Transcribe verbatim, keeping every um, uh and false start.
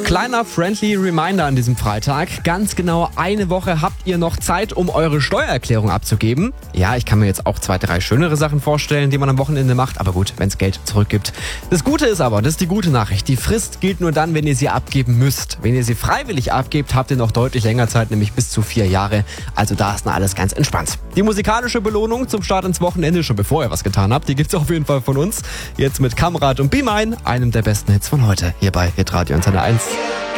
Kleiner friendly Reminder an diesem Freitag. Ganz genau eine Woche habt ihr noch Zeit, um eure Steuererklärung abzugeben. Ja, ich kann mir jetzt auch zwei, drei schönere Sachen vorstellen, die man am Wochenende macht. Aber gut, wenn es Geld zurückgibt. Das Gute ist aber, das ist die gute Nachricht. Die Frist gilt nur dann, wenn ihr sie abgeben müsst. Wenn ihr sie freiwillig abgebt, habt ihr noch deutlich länger Zeit, nämlich bis zu vier Jahre. Also da ist noch alles ganz entspannt. Die musikalische Belohnung zum Start ins Wochenende, schon bevor ihr was getan habt, die gibt's auf jeden Fall von uns. Jetzt mit Kamrat und Be Mine, einem der besten Hits von heute, hier bei Hitradio Antenne eins.